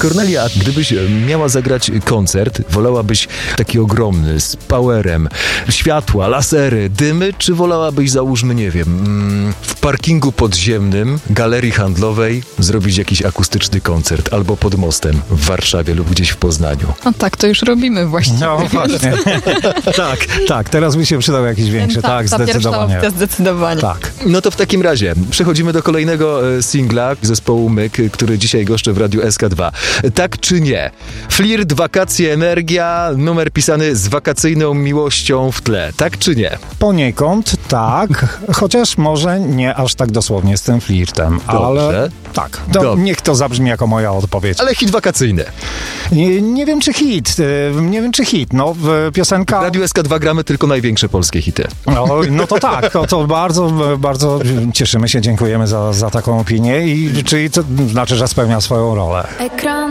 Kornelia, gdybyś miała zagrać koncert, wolałabyś taki ogromny, z powerem, światła, lasery, dymy, czy wolałabyś, załóżmy, nie wiem, w parkingu podziemnym galerii handlowej zrobić jakiś akustyczny koncert, albo pod mostem w Warszawie lub gdzieś w Poznaniu? No tak, to już robimy właściwie. No właśnie. tak, teraz by się przydał jakiś większy, tak, zdecydowanie. Zdecydowanie. Tak. No to w takim razie przechodzimy do kolejnego singla zespołu Myk, który dzisiaj goszczy w Radiu SK2. Tak czy nie? Flirt, wakacje, energia, numer pisany z wakacyjną miłością w tle. Tak czy nie? Poniekąd tak, chociaż może nie aż tak dosłownie z tym flirtem, Dobrze. ale tak. Niech to zabrzmi jako moja odpowiedź. Ale hit wakacyjny. Nie wiem czy hit, no piosenka... W Radiu SK2 gramy tylko największe polskie hity. No to tak, to bardzo, bardzo cieszymy się, dziękujemy za taką opinię czyli to znaczy, że spełnia swoją rolę. Ekran